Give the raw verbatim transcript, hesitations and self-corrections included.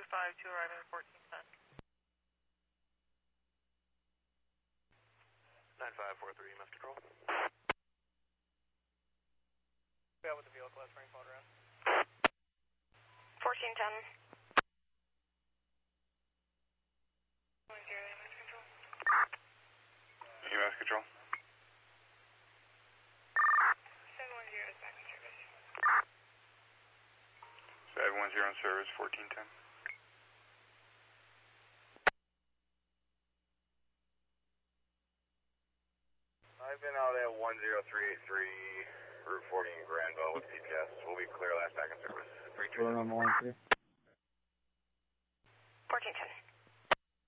five two arriving at fourteen ten. nine five four three, E M S control. Yeah, with the vehicle, that's rainfall around. fourteen ten. one zero, E M S control. E M S control. seven one zero is back in service. seven one zero in service, fourteen ten. I've been out at one zero three eight three, Route forty in Granville with C P S. We'll be clear last back in service. three two. fourteen ten.